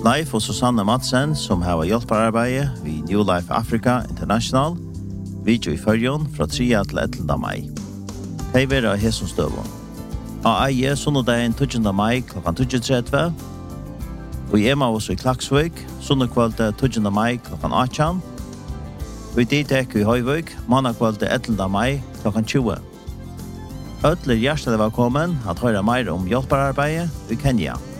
Leif og Susanne Madsen, som har hjelparbeid ved New Life Africa International, video i Førjon fra 3. til 11. mai. Hei vera hesson støvun. Av eie sunnodagen 20. mai kl. 20.30, og i Emmaus i Klaksvik, sunnekvalde 20. mai kl. 18, og i Ditek i Høyvik, mannakvalde 11. mai kl. 20. Ødler hjertelig velkommen at høre mer om hjelpararbeidet i Kenya.